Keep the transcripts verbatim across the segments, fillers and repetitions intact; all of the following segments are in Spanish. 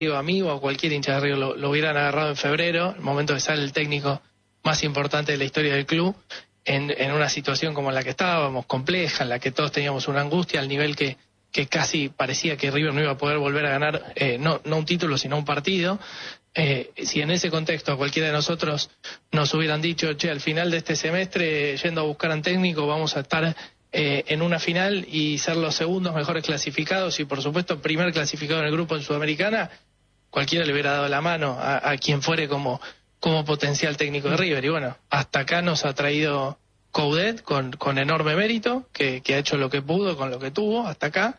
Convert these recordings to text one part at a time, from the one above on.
digo, a mí o a cualquier hincha de River lo, lo hubieran agarrado en febrero, el momento que sale el técnico más importante de la historia del club, en, en una situación como la que estábamos, compleja, en la que todos teníamos una angustia, al nivel que, que casi parecía que River no iba a poder volver a ganar, eh, no, no un título, sino un partido. Eh, si en ese contexto a cualquiera de nosotros nos hubieran dicho, che, al final de este semestre, yendo a buscar a un técnico, vamos a estar eh, en una final y ser los segundos mejores clasificados y, por supuesto, primer clasificado en el grupo en Sudamericana, cualquiera le hubiera dado la mano a, a quien fuere como, como potencial técnico de River. Y bueno, hasta acá nos ha traído Coudet con, con enorme mérito, que, que ha hecho lo que pudo con lo que tuvo hasta acá.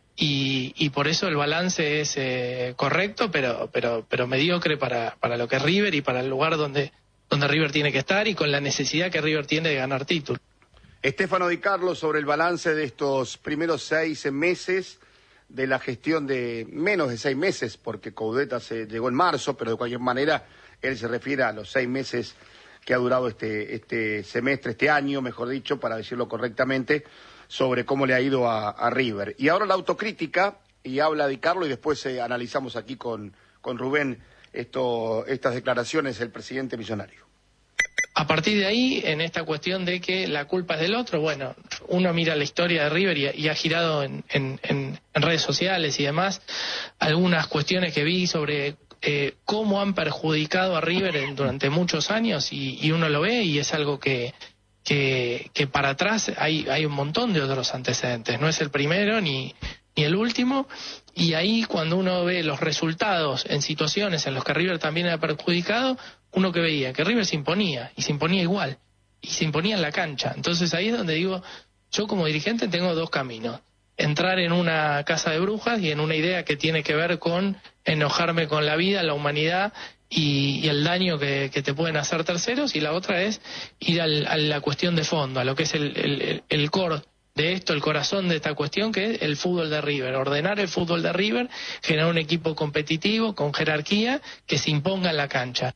Y, y por eso el balance es eh, correcto, pero pero pero mediocre para, para lo que es River y para el lugar donde, donde River tiene que estar y con la necesidad que River tiene de ganar títulos. Estefano Di Carlo, sobre el balance de estos primeros seis meses de la gestión de menos de seis meses, porque Coudet se llegó en marzo, pero de cualquier manera él se refiere a los seis meses que ha durado este, este semestre, este año, mejor dicho, para decirlo correctamente, sobre cómo le ha ido a, a River. Y ahora la autocrítica, y habla Di Carlo, y después eh, analizamos aquí con, con Rubén esto, estas declaraciones del presidente millonario. A partir de ahí, en esta cuestión de que la culpa es del otro, bueno, uno mira la historia de River y, y ha girado en, en, en, en redes sociales y demás algunas cuestiones que vi sobre eh, cómo han perjudicado a River en, durante muchos años y, y uno lo ve y es algo que, que, que para atrás hay, hay un montón de otros antecedentes, no es el primero ni, ni el último. Y ahí cuando uno ve los resultados en situaciones en las que River también era perjudicado, uno que veía que River se imponía, y se imponía igual, y se imponía en la cancha. Entonces ahí es donde digo, yo como dirigente tengo dos caminos: entrar en una casa de brujas y en una idea que tiene que ver con enojarme con la vida, la humanidad y, y el daño que, que te pueden hacer terceros, y la otra es ir al, a la cuestión de fondo, a lo que es el, el, el core de esto, el corazón de esta cuestión, que es el fútbol de River, ordenar el fútbol de River, generar un equipo competitivo, con jerarquía, que se imponga en la cancha.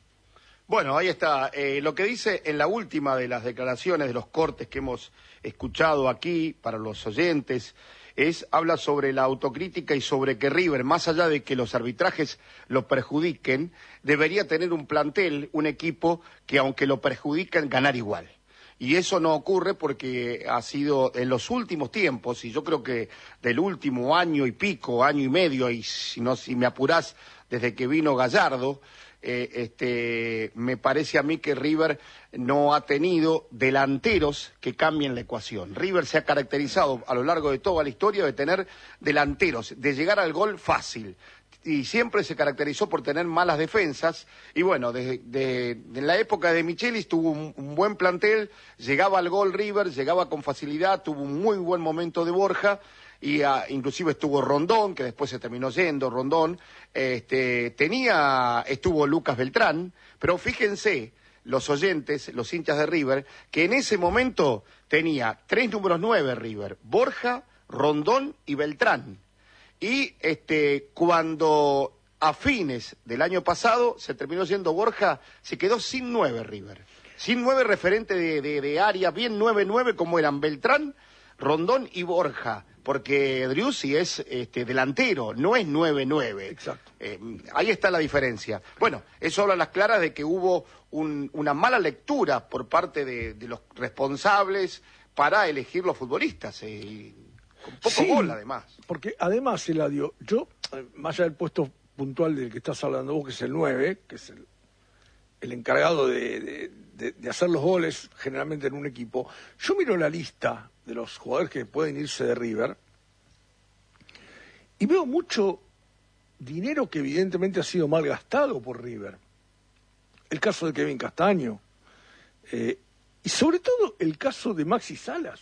Bueno, ahí está. Eh, lo que dice en la última de las declaraciones, de los cortes que hemos escuchado aquí para los oyentes, es habla sobre la autocrítica y sobre que River, más allá de que los arbitrajes lo perjudiquen, debería tener un plantel, un equipo que, aunque lo perjudiquen, ganar igual. Y eso no ocurre porque ha sido en los últimos tiempos, y yo creo que del último año y pico, año y medio, y si no, si me apurás, desde que vino Gallardo, eh, este, me parece a mí que River no ha tenido delanteros que cambien la ecuación. River se ha caracterizado a lo largo de toda la historia de tener delanteros, de llegar al gol fácil. Y siempre se caracterizó por tener malas defensas, y bueno, de, de, de la época de Michelis tuvo un, un buen plantel, llegaba al gol River, llegaba con facilidad, tuvo un muy buen momento de Borja, y uh, inclusive estuvo Rondón, que después se terminó yendo Rondón, este, tenía, estuvo Lucas Beltrán, pero fíjense, los oyentes, los hinchas de River, que en ese momento tenía tres números nueve River, Borja, Rondón y Beltrán. Y este, cuando a fines del año pasado se terminó yendo Borja, se quedó sin nueve River. Sin nueve referente de, de, de área, bien nueve nueve como eran Beltrán, Rondón y Borja. Porque Driussi es este, delantero, no es nueve nueve. Exacto. Eh, ahí está la diferencia. Bueno, eso habla a las claras de que hubo un, una mala lectura por parte de, de los responsables para elegir los futbolistas. Eh, Con poco sí, gol, además. Porque además, Eladio, yo, más allá del puesto puntual del que estás hablando vos, que es el nueve, que es el, el encargado de, de, de, de hacer los goles generalmente en un equipo, yo miro la lista de los jugadores que pueden irse de River y veo mucho dinero que evidentemente ha sido mal gastado por River. El caso de Kevin Castaño, eh, y sobre todo el caso de Maxi Salas.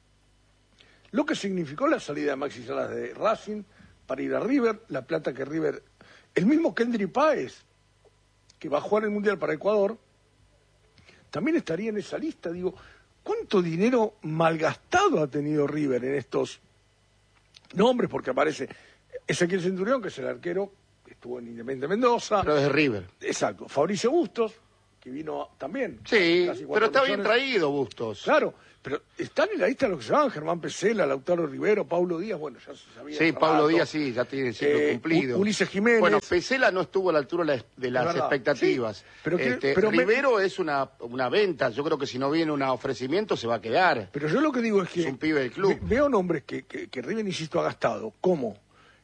Lo que significó la salida de Maxi Salas de Racing para ir a River, la plata que River... El mismo Kendry Páez, que va a jugar el Mundial para Ecuador, también estaría en esa lista. Digo, ¿cuánto dinero malgastado ha tenido River en estos nombres? Porque aparece Ezequiel Centurión, que es el arquero, que estuvo en Independiente Mendoza. Pero es de River. Exacto. Fabricio Bustos, que vino también. Sí, casi pero está bien millones. traído Bustos. Claro, pero están en la lista los que se van, Germán Pesela, Lautaro Rivero, Paulo Díaz, bueno, ya se sabía. Sí, Pablo rato. Díaz sí, ya tiene el ciclo Eh, cumplido. U- Ulises Jiménez. Bueno, Pesela no estuvo a la altura de las, de las verdad, expectativas. sí, pero que- Este, pero me- Rivero es una, una venta, yo creo que si no viene un ofrecimiento se va a quedar. Pero yo lo que digo es que... Es un pibe del club. ve- Veo nombres que, que, que River, insisto, ha gastado, como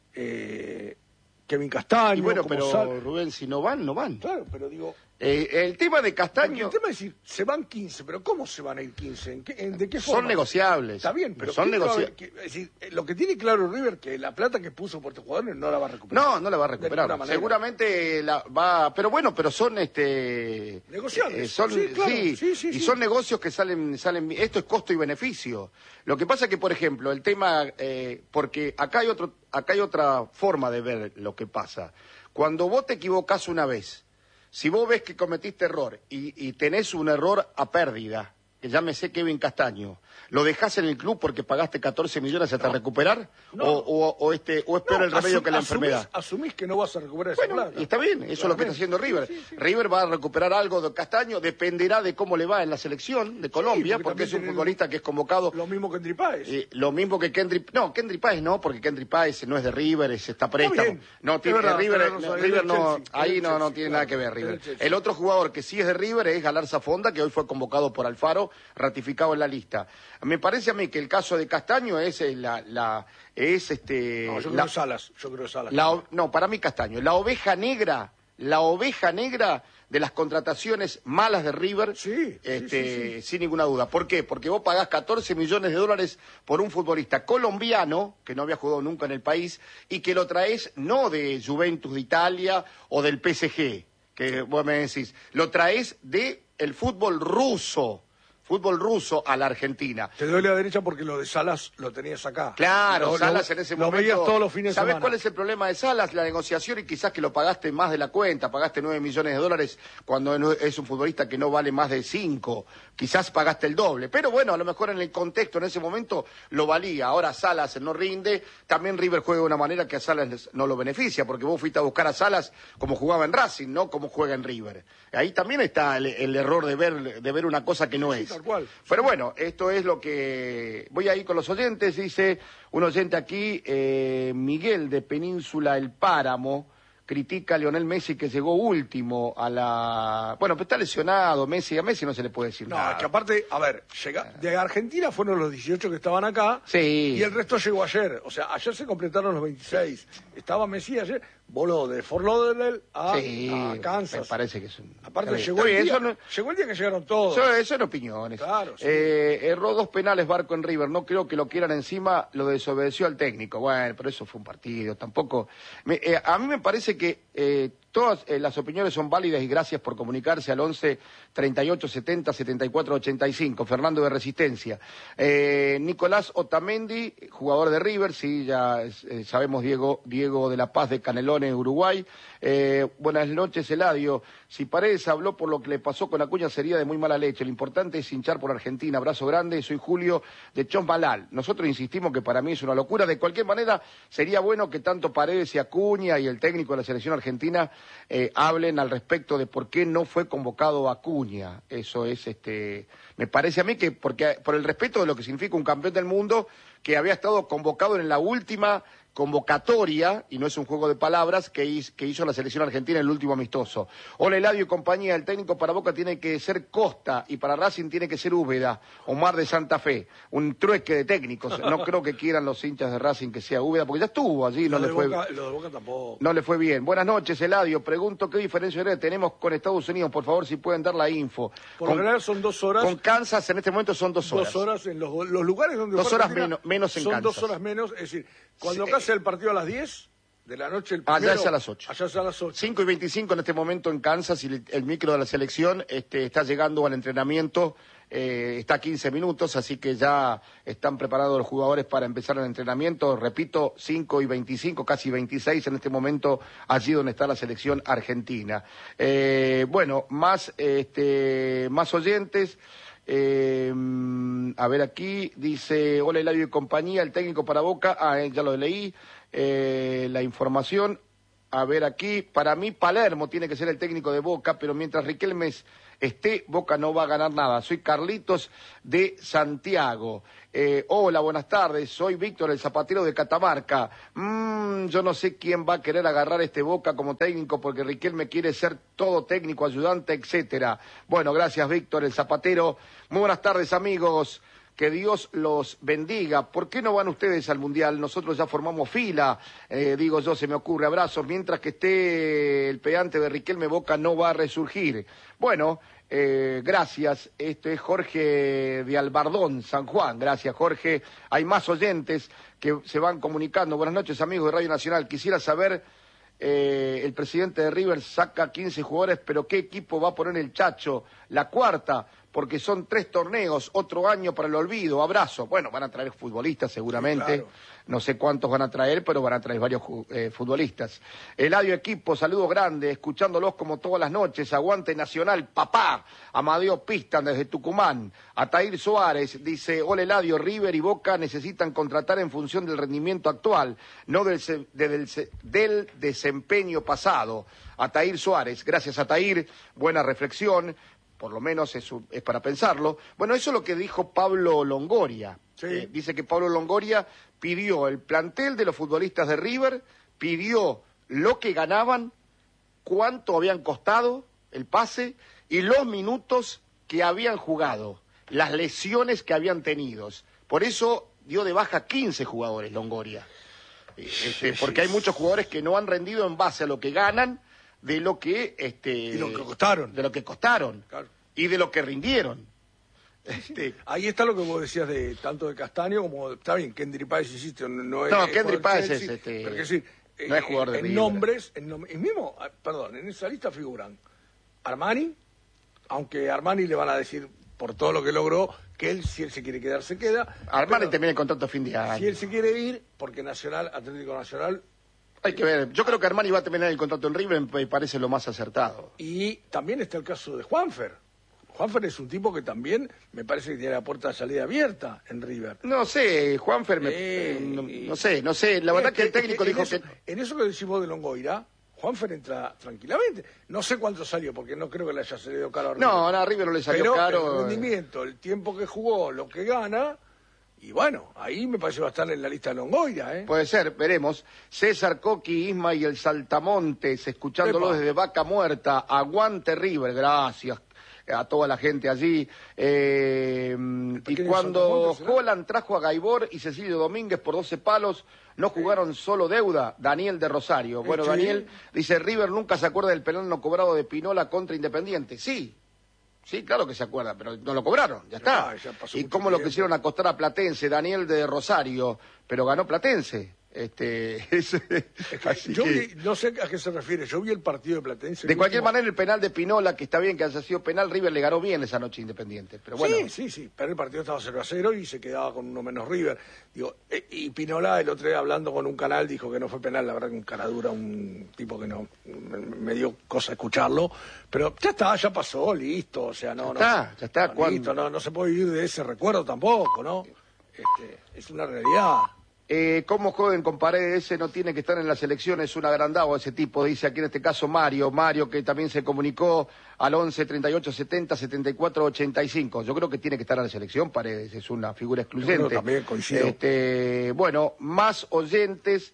eh, Kevin Castaño, Y bueno, como pero Sal- Rubén, si no van, no van. Claro, pero digo... Eh, el tema de porque Castaño el tema es decir, se van quince, pero ¿cómo se van a ir quince? ¿En qué, en- ¿De qué forma? son negociables. Está bien, pero son ¿quién va a ver negociables. que- es decir, eh, lo que tiene claro River que la plata que puso por estos jugadores no la va a recuperar. No, no la va a De recuperar. ninguna manera. Seguramente la va, pero bueno, pero son este Negociables. eh, son Sí, claro. sí, Sí, sí, y sí. son negocios que salen salen esto es costo y beneficio. Lo que pasa es que, por ejemplo, el tema eh, porque acá hay otro acá hay otra forma de ver lo que pasa. Cuando vos te equivocás una vez, si vos ves que cometiste error y, y tenés un error a pérdida, que llámese Kevin Castaño, ¿lo dejás en el club porque pagaste catorce millones hasta No. recuperar? No. O, o, o este, ¿O es peor No, el remedio asum- que la asumís- enfermedad? Asumís que no vas a recuperar esa Bueno, plata. y está bien, eso es lo que está haciendo River. Sí, sí, sí. River va a recuperar algo de Castaño, dependerá de cómo le va en la selección de Colombia, porque porque es un también tiene futbolista que es convocado. Lo mismo que en Tripáez. Eh, lo mismo que Kendry, no, Kendry Páez no, porque Kendry Páez no es de River, es, está préstamo. bien. No Es tiene verdad, River, tenés razón, no, es River del no, Chelsea, es ahí del no, no Chelsea, tiene claro, nada que ver es River. del Chelsea. El otro jugador que sí es de River es Galarza Fonda, que hoy fue convocado por Alfaro, ratificado en la lista. Me parece a mí que el caso de Castaño es eh, la, la es este No, yo creo la- que Salas. Yo creo que Salas. la o- no, para mí Castaño, la oveja negra, la oveja negra de las contrataciones malas de River, Sí, sí, este, sí, sí. sin ninguna duda. ¿Por qué? Porque vos pagás catorce millones de dólares por un futbolista colombiano, que no había jugado nunca en el país, y que lo traes no de Juventus de Italia o del P S G, que vos me decís, lo traes de el fútbol ruso, fútbol ruso a la Argentina. Te doy la derecha porque lo de Salas lo tenías acá. Claro, Lo- Salas lo- en ese lo momento. veías todos los fines de ¿Sabés semana. cuál es el problema de Salas? La negociación y quizás que lo pagaste más de la cuenta, pagaste nueve millones de dólares cuando no- es un futbolista que no vale más de cinco. Quizás pagaste el doble. Pero bueno, a lo mejor en el contexto, en ese momento, lo valía. Ahora Salas no rinde. También River juega de una manera que a Salas no lo beneficia, porque vos fuiste a buscar a Salas como jugaba en Racing, no como juega en River. Ahí también está el, el error de ver, de ver una cosa que no Sí, es. tal cual. Pero bueno, esto es lo que... Voy a ir con los oyentes, dice un oyente aquí, eh, Miguel de Península El Páramo, critica a Lionel Messi que llegó último a la... Bueno, pero está lesionado Messi, a Messi no se le puede decir No, nada. es que aparte, a ver, llega, de Argentina fueron los dieciocho que estaban acá. Sí. Y el resto llegó ayer. O sea, ayer se completaron los veintiséis. Estaba Messi ayer, voló de Fort Lauderdale a, Sí, a Kansas. me parece que es un... Aparte, está bien, llegó está el, bien, día, eso no- llegó el día que llegaron todos. Eso, eso en opiniones. Claro, sí. Eh, erró dos penales Barco en River. No creo que lo quieran encima. Lo desobedeció al técnico. Bueno, pero eso fue un partido. Tampoco. Me- eh, a mí me parece que eh, todas eh, las opiniones son válidas y gracias por comunicarse al once treinta y ocho setenta setenta y cuatro ochenta y cinco. Fernando de Resistencia. Eh, Nicolás Otamendi, jugador de River. Sí, ya eh, sabemos Diego, Diego de la Paz de Canelones, Uruguay. Eh, buenas noches, Eladio. Si Paredes habló por lo que le pasó con Acuña sería de muy mala leche. Lo importante es hinchar por Argentina. Abrazo grande. Soy Julio de Chombalal. Nosotros insistimos que para mí es una locura. De cualquier manera, sería bueno que tanto Paredes y Acuña y el técnico de la selección argentina eh, hablen al respecto de por qué no fue convocado Acuña. Eso es, este, me parece a mí que porque por el respeto de lo que significa un campeón del mundo que había estado convocado en la última convocatoria, y no es un juego de palabras, que hizo, que hizo la selección argentina en el último amistoso. Hola Eladio y compañía, el técnico para Boca tiene que ser Costa y para Racing tiene que ser Úbeda, Omar de Santa Fe, un trueque de técnicos. No creo que quieran los hinchas de Racing que sea Úbeda, porque ya estuvo allí, no Lo le de fue... Boca, lo de Boca tampoco. No le fue bien. Buenas noches, Eladio. Pregunto qué diferencia horaria tenemos con Estados Unidos. Por favor, si pueden dar la info. Por con, lo general son dos horas. Con Kansas en este momento son dos horas. Dos horas en los, los lugares donde Dos fue horas Argentina menos- menos en son Kansas. dos horas menos, es decir, cuando Sí. acá sea el partido a las diez de la noche, el Allá primero, es a las ocho. Allá es a las ocho. cinco y veinticinco en este momento en Kansas y el, el micro de la selección este, está llegando al entrenamiento, eh, está a quince minutos, así que ya están preparados los jugadores para empezar el entrenamiento. Repito, cinco y veinticinco, casi veintiséis en este momento, allí donde está la selección argentina. Eh, bueno, más, este, más oyentes. Eh, a ver aquí, dice, hola Eladio y compañía, el técnico para Boca, ah, eh, ya lo leí, eh, la información. A ver aquí, para mí Palermo tiene que ser el técnico de Boca, pero mientras Riquelme esté, Boca no va a ganar nada. Soy Carlitos de Santiago. Eh, hola, buenas tardes, soy Víctor, el zapatero de Catamarca. Mm, yo no sé quién va a querer agarrar este Boca como técnico porque Riquelme quiere ser todo técnico, ayudante, etcétera. Bueno, gracias Víctor, el zapatero. Muy buenas tardes, amigos. Que Dios los bendiga. ¿Por qué no van ustedes al Mundial? Nosotros ya formamos fila, eh, digo yo, se me ocurre, abrazos. Mientras que esté el pegante de Riquelme, Boca no va a resurgir. Bueno, eh, gracias. Este es Jorge de Albardón, San Juan. Gracias, Jorge. Hay más oyentes que se van comunicando. Buenas noches, amigos de Radio Nacional. Quisiera saber, eh, el presidente de River saca quince jugadores, pero ¿qué equipo va a poner el Chacho? La cuarta, porque son tres torneos, otro año para el olvido, abrazo. Bueno, van a traer futbolistas seguramente, sí, claro. No sé cuántos van a traer, pero van a traer varios eh, futbolistas. Eladio Equipo, saludos grandes, escuchándolos como todas las noches, aguante Nacional, papá. Amadeo Pistan desde Tucumán. Atair Suárez dice, hola Eladio, River y Boca necesitan contratar en función del rendimiento actual, no del, de, del, del desempeño pasado. Atair Suárez, gracias Atair, buena reflexión. Por lo menos es, es para pensarlo. Bueno, eso es lo que dijo Pablo Longoria. Sí. Eh, dice que Pablo Longoria pidió el plantel de los futbolistas de River, pidió lo que ganaban, cuánto habían costado el pase y los minutos que habían jugado, las lesiones que habían tenido. Por eso dio de baja quince jugadores Longoria. Este, porque hay muchos jugadores que no han rendido en base a lo que ganan, de lo que este y lo que costaron de lo que costaron claro. Y de lo que rindieron. Este... ahí está lo que vos decías de tanto de Castaño como está bien, Kendry Páez hiciste no es no Kendry Páez es este pero que decir, no es jugador de en nombres en nom y mismo perdón en esa lista figuran Armani, aunque a Armani le van a decir por todo lo que logró que él, si él se quiere quedar se queda. Armani termina el contrato a fin de año. Si él se quiere ir porque Nacional Atlético Nacional. Hay que ver, yo creo que Armani va a terminar el contrato en River, me parece lo más acertado. Y también está el caso de Juanfer. Juanfer es un tipo que también me parece que tiene la puerta de salida abierta en River. No sé, Juanfer, me, eh, no, no sé, no sé, la verdad que, que el técnico que, dijo eso, que... En eso que decimos de Longoira, Juanfer entra tranquilamente. No sé cuánto salió, porque no creo que le haya salido caro a River. No, a River no le salió pero caro. el rendimiento, el tiempo que jugó, lo que gana... Y bueno, ahí me parece que va a estar en la lista de Longoira, ¿eh? Puede ser, veremos. César Coqui, Isma y el Saltamontes, escuchándolo Epa. Desde Vaca Muerta. Aguante River, gracias a toda la gente allí. Eh, y cuando Holland trajo a Gaibor y Cecilio Domínguez por doce palos, no jugaron solo deuda. Daniel de Rosario. Bueno, sí. Daniel dice, River nunca se acuerda del penal no cobrado de Pinola contra Independiente. Sí. Sí, claro que se acuerda, pero no lo cobraron, ya está. Ah, ya ¿y cómo tiempo. Lo quisieron acostar a Platense? Daniel de Rosario, pero ganó Platense. Este, es, es que yo que... vi, no sé a qué se refiere, yo vi el partido de Platense. De cualquier último... manera, el penal de Pinola, que está bien que haya sido penal, River le ganó bien esa noche Independiente. Pero bueno. Sí, sí, sí, pero el partido estaba cero a cero y se quedaba con uno menos River. Digo, eh, y Pinola, el otro día hablando con un canal, dijo que no fue penal, la verdad que un caradura, un tipo que no, me, me dio cosa escucharlo, pero ya está, ya pasó, listo, o sea, no, ya está, no, ya está, no, ¿cuándo? Listo, no, no se puede vivir de ese recuerdo tampoco, ¿no? Este, es una realidad. Eh, ¿Cómo joven con Paredes? Ese no tiene que estar en la selección, es un agrandado ese tipo, dice aquí en este caso Mario. Mario que también se comunicó al once, treinta y ocho, setenta, setenta y cuatro, ochenta y cinco. Yo creo que tiene que estar en la selección, Paredes, es una figura excluyente. Yo también coincido. Este, bueno, más oyentes.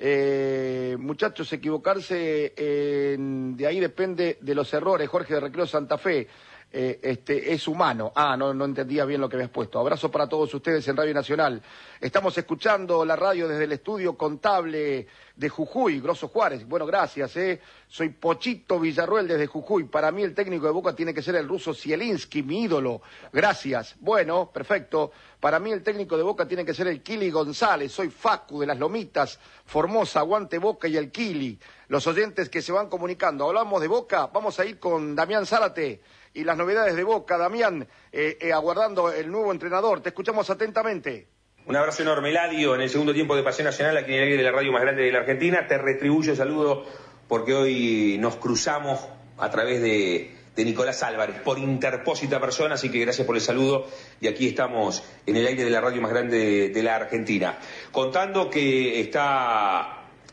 Eh, muchachos, equivocarse, eh, de ahí depende de los errores. Jorge de Recreo Santa Fe. Eh, este, es humano. Ah, no, no entendía bien lo que habías puesto. Abrazo para todos ustedes en Radio Nacional. Estamos escuchando la radio desde el estudio contable de Jujuy, Grosso Juárez. Bueno, gracias, eh. Soy Pochito Villarruel desde Jujuy. Para mí el técnico de Boca tiene que ser el ruso Zielinski, mi ídolo. Gracias. Bueno, perfecto. Para mí el técnico de Boca tiene que ser el Kili González. Soy Facu de las Lomitas, Formosa, aguante Boca y el Kili. Los oyentes que se van comunicando. Hablamos de Boca, vamos a ir con Damián Zárate y las novedades de Boca. Damián, eh, eh, aguardando el nuevo entrenador. Te escuchamos atentamente. Un abrazo enorme, Eladio, en el segundo tiempo de Pasión Nacional, aquí en el aire de la radio más grande de la Argentina. Te retribuyo el saludo porque hoy nos cruzamos a través de, de Nicolás Álvarez, por interpósita persona, así que gracias por el saludo. Y aquí estamos en el aire de la radio más grande de, de la Argentina. Contando que está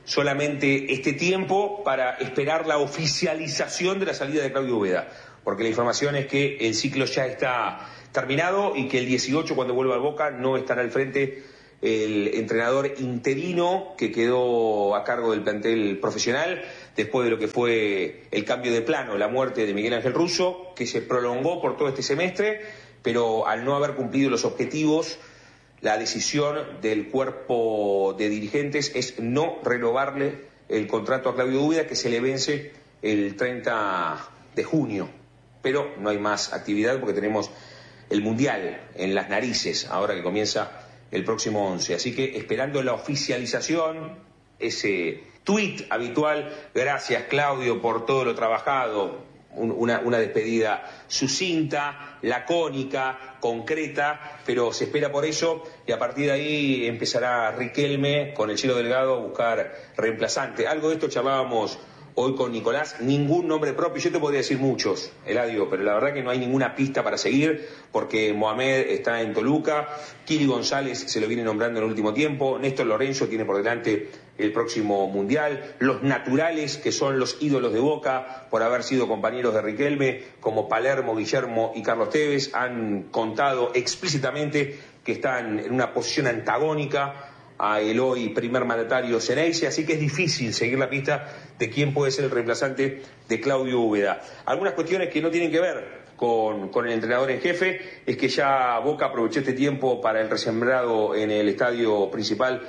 solamente este tiempo para esperar la oficialización de la salida de Claudio Úbeda, porque la información es que el ciclo ya está terminado y que el dieciocho, cuando vuelva al Boca, no estará al frente el entrenador interino que quedó a cargo del plantel profesional después de lo que fue el cambio de plano, la muerte de Miguel Ángel Russo, que se prolongó por todo este semestre, pero al no haber cumplido los objetivos, la decisión del cuerpo de dirigentes es no renovarle el contrato a Claudio Úbeda, que se le vence el treinta de junio. Pero no hay más actividad porque tenemos el Mundial en las narices, ahora que comienza el próximo once. Así que esperando la oficialización, ese tuit habitual, gracias Claudio por todo lo trabajado, un, una, una despedida sucinta, lacónica, concreta, pero se espera por eso y a partir de ahí empezará Riquelme con el Chelo Delgado a buscar reemplazante. Algo de esto charlábamos hoy con Nicolás, ningún nombre propio, yo te podría decir muchos, Eladio, pero la verdad que no hay ninguna pista para seguir, porque Mohamed está en Toluca, Kili González se lo viene nombrando en el último tiempo, Néstor Lorenzo tiene por delante el próximo Mundial, los naturales, que son los ídolos de Boca, por haber sido compañeros de Riquelme, como Palermo, Guillermo y Carlos Tevez, han contado explícitamente que están en una posición antagónica a el hoy primer mandatario Ceneice, así que es difícil seguir la pista de quién puede ser el reemplazante de Claudio Úbeda. Algunas cuestiones que no tienen que ver con, con el entrenador en jefe es que ya Boca aprovechó este tiempo para el resembrado en el estadio principal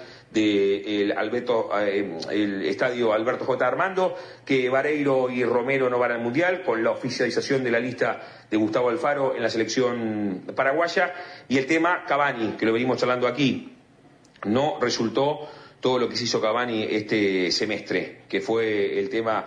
del Alberto, eh, el estadio Alberto J. Armando, que Vareiro y Romero no van al Mundial, con la oficialización de la lista de Gustavo Alfaro en la selección paraguaya, y el tema Cavani, que lo venimos charlando aquí. No resultó todo lo que se hizo Cavani este semestre, que fue el tema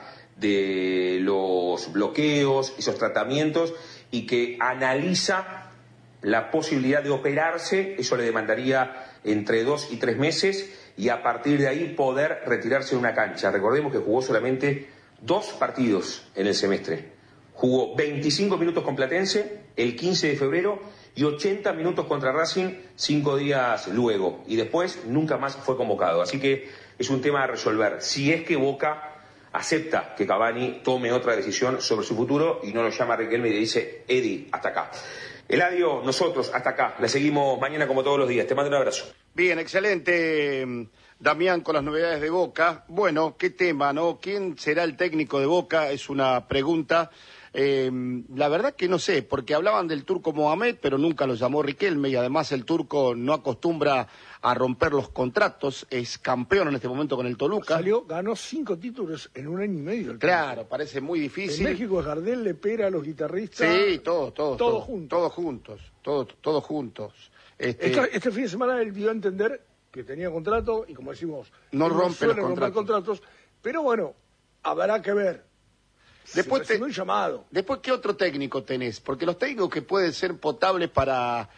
de los bloqueos, esos tratamientos, y que analiza la posibilidad de operarse, eso le demandaría entre dos y tres meses, y a partir de ahí poder retirarse de una cancha. Recordemos que jugó solamente dos partidos en el semestre. Jugó veinticinco minutos con Platense el quince de febrero y ochenta minutos contra Racing cinco días luego. Y después nunca más fue convocado. Así que es un tema a resolver. Si es que Boca acepta que Cavani tome otra decisión sobre su futuro y no lo llama a Riquelme y le dice, Eddie, hasta acá. Eladio, nosotros hasta acá. Le seguimos mañana como todos los días. Te mando un abrazo. Bien, excelente, Damián, con las novedades de Boca. Bueno, qué tema, ¿no? ¿Quién será el técnico de Boca? Es una pregunta. Eh, la verdad que no sé, porque hablaban del turco Mohamed, pero nunca lo llamó Riquelme, y además el turco no acostumbra a romper los contratos, es campeón en este momento con el Toluca. Salió, ganó cinco títulos en un año y medio. El claro, parece muy difícil. En México es Gardel, Lepera, los guitarristas. Sí, todos, todos. Todos Todo, juntos. Todos juntos, todos, todos juntos. Este... Esta, este fin de semana él dio a entender que tenía contrato y, como decimos, no rompe los contratos. contratos. Pero bueno, habrá que ver. Después, te, un llamado. Después, ¿qué otro técnico tenés? Porque los técnicos que pueden ser potables para,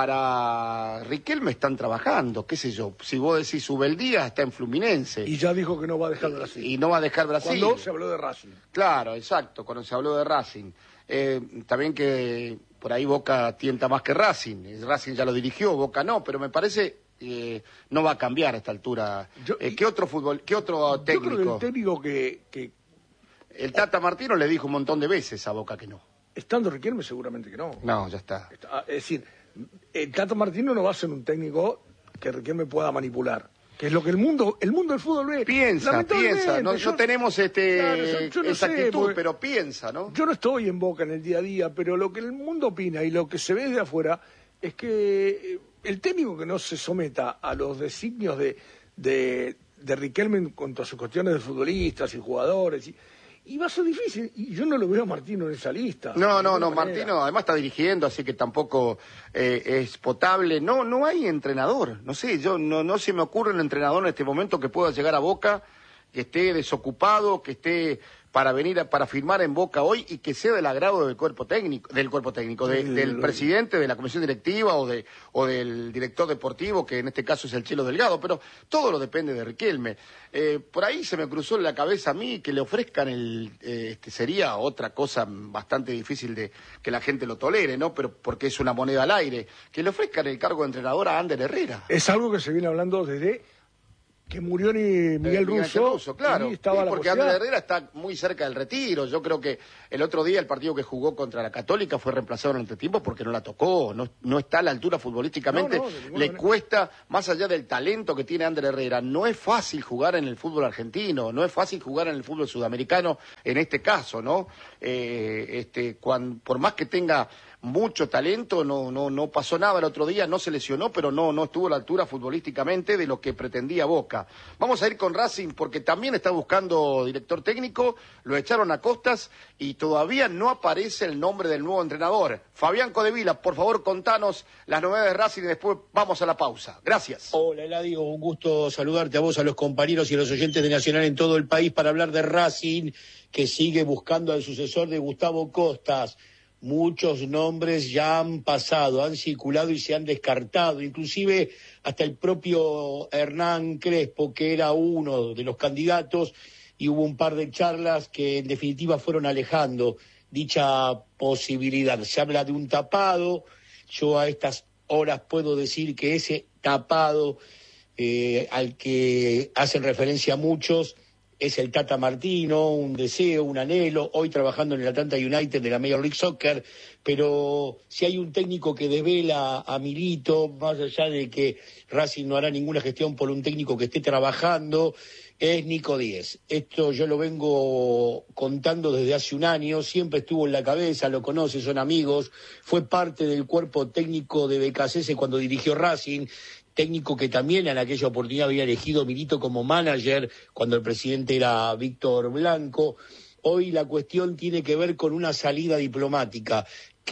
para Riquelme están trabajando, qué sé yo. Si vos decís Ubeldía, está en Fluminense. Y ya dijo que no va a dejar Brasil. Y no va a dejar Brasil. Cuando se habló de Racing. Claro, exacto, cuando se habló de Racing. Eh, también que por ahí Boca tienta más que Racing. Racing ya lo dirigió, Boca no, pero me parece... Eh, no va a cambiar a esta altura. Yo, eh, ¿Qué otro fútbol, qué otro técnico? Yo creo que el técnico que... que... El Tata Martino le dijo un montón de veces a Boca que no. Estando Riquelme seguramente que no. No, ya está. está es decir, el Tata Martino no va a ser un técnico que Riquelme pueda manipular. Que es lo que el mundo, el mundo del fútbol ve. Piensa, piensa. No, yo, no tenemos este, claro, yo, yo no esa sé, actitud, pero piensa, ¿no? Yo no estoy en Boca en el día a día, pero lo que el mundo opina y lo que se ve de afuera es que el técnico que no se someta a los designios de, de, de Riquelme en cuanto a sus cuestiones de futbolistas y jugadores... Y, Y va a ser difícil, y yo no lo veo a Martino en esa lista. No, no, no, Martino además está dirigiendo, así que tampoco eh, es potable. No, no hay entrenador, no sé, yo no, no se me ocurre un entrenador en este momento que pueda llegar a Boca, que esté desocupado, que esté para venir a, para firmar en Boca hoy y que sea del agrado del cuerpo técnico, del cuerpo técnico, de, del presidente de la comisión directiva o de o del director deportivo, que en este caso es el Chelo Delgado, pero todo lo depende de Riquelme. Eh, por ahí se me cruzó en la cabeza a mí que le ofrezcan el, eh, este sería otra cosa bastante difícil de que la gente lo tolere, ¿no? Pero porque es una moneda al aire, que le ofrezcan el cargo de entrenador a Ander Herrera. Es algo que se viene hablando desde que murió ni Miguel Eh, Russo, Russo, claro, y estaba sí, la porque posibilidad. Andrés Herrera está muy cerca del retiro. Yo creo que el otro día el partido que jugó contra la Católica fue reemplazado en el entretiempo porque no la tocó, no, no está a la altura futbolísticamente. No, no, de ninguna Le manera. cuesta, más allá del talento que tiene Andrés Herrera, no es fácil jugar en el fútbol argentino, no es fácil jugar en el fútbol sudamericano en este caso, ¿no? Eh, este, cuan- por más que tenga mucho talento, no, no, no pasó nada el otro día, no se lesionó, pero no, no estuvo a la altura futbolísticamente de lo que pretendía Boca. Vamos a ir con Racing porque también está buscando director técnico, lo echaron a Costas y todavía no aparece el nombre del nuevo entrenador. Fabián Codevila, por favor, contanos las novedades de Racing y después vamos a la pausa. Gracias. Hola Eladio, un gusto saludarte a vos, a los compañeros y a los oyentes de Nacional en todo el país para hablar de Racing, que sigue buscando al sucesor de Gustavo Costas. Muchos nombres ya han pasado, han circulado y se han descartado, inclusive hasta el propio Hernán Crespo, que era uno de los candidatos, y hubo un par de charlas que en definitiva fueron alejando dicha posibilidad. Se habla de un tapado, yo a estas horas puedo decir que ese tapado eh, al que hacen referencia muchos es el Tata Martino, un deseo, un anhelo, hoy trabajando en el Atlanta United de la Major League Soccer, pero si hay un técnico que desvela a Milito, más allá de que Racing no hará ninguna gestión por un técnico que esté trabajando, es Nico Díez. Esto yo lo vengo contando desde hace un año, siempre estuvo en la cabeza, lo conoce, son amigos, fue parte del cuerpo técnico de B K C S cuando dirigió Racing, técnico que también en aquella oportunidad había elegido Milito como manager cuando el presidente era Víctor Blanco. Hoy la cuestión tiene que ver con una salida diplomática,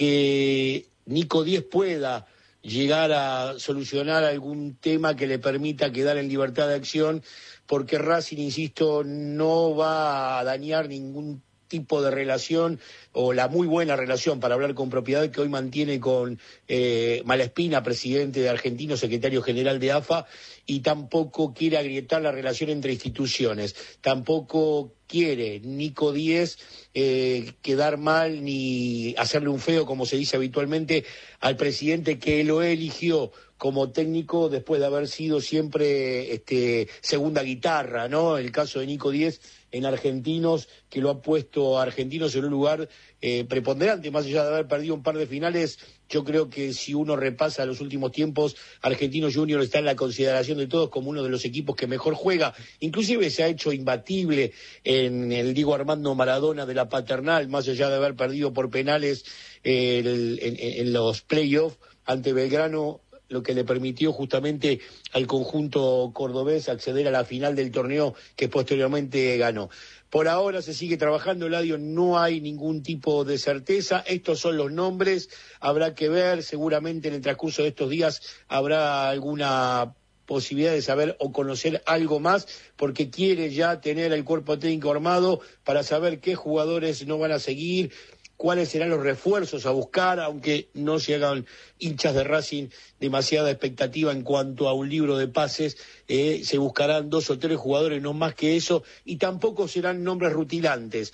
que Nico Díez pueda llegar a solucionar algún tema que le permita quedar en libertad de acción, porque Racing, insisto, no va a dañar ningún tipo de relación o la muy buena relación, para hablar con propiedad, que hoy mantiene con eh, Malaspina, presidente de Argentino, secretario general de A F A, y tampoco quiere agrietar la relación entre instituciones, tampoco quiere Nico Díez eh, quedar mal ni hacerle un feo, como se dice habitualmente, al presidente que lo eligió como técnico después de haber sido siempre este, segunda guitarra, ¿no? El caso de Nico Díez en Argentinos, que lo ha puesto a Argentinos en un lugar eh, preponderante, más allá de haber perdido un par de finales. Yo creo que si uno repasa los últimos tiempos, Argentinos Junior está en la consideración de todos como uno de los equipos que mejor juega, inclusive se ha hecho imbatible en el Diego Armando Maradona de la Paternal, más allá de haber perdido por penales eh, el, en, en los playoffs ante Belgrano, lo que le permitió justamente al conjunto cordobés acceder a la final del torneo que posteriormente ganó. Por ahora se sigue trabajando, Eladio, no hay ningún tipo de certeza, estos son los nombres, habrá que ver, seguramente en el transcurso de estos días habrá alguna posibilidad de saber o conocer algo más, porque quiere ya tener el cuerpo técnico armado para saber qué jugadores no van a seguir, cuáles serán los refuerzos a buscar, aunque no se hagan hinchas de Racing demasiada expectativa en cuanto a un libro de pases, eh, se buscarán dos o tres jugadores, no más que eso, y tampoco serán nombres rutilantes.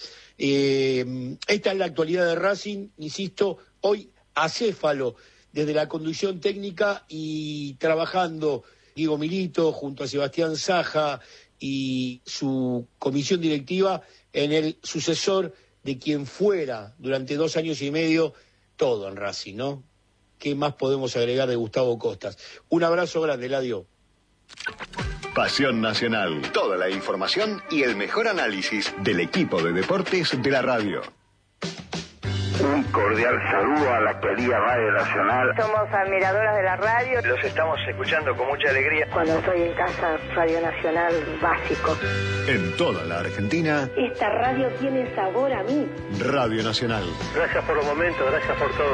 Eh, esta es la actualidad de Racing, insisto, hoy acéfalo desde la conducción técnica y trabajando Diego Milito junto a Sebastián Saja y su comisión directiva en el sucesor de quien fuera durante dos años y medio todo en Racing, ¿no? ¿Qué más podemos agregar de Gustavo Costas? Un abrazo grande, Eladio. Pasión Nacional. Toda la información y el mejor análisis del equipo de deportes de la radio. Un cordial saludo a la querida Radio Nacional. Somos admiradoras de la radio. Los estamos escuchando con mucha alegría. Cuando estoy en casa, Radio Nacional, básico. En toda la Argentina. Esta radio tiene sabor a mí. Radio Nacional. Gracias por los momentos, gracias por todo.